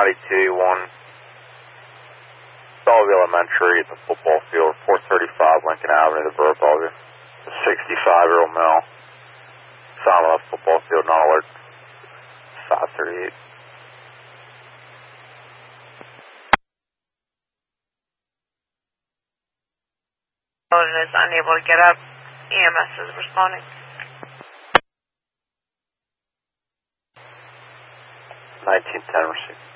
9281 Bellevue Elementary at the football field, 435 Lincoln Avenue, the Borough of Bellevue. A 65-year-old male. Found on the football field, not alert. 538. Is unable to get up. EMS is responding. 1910 received.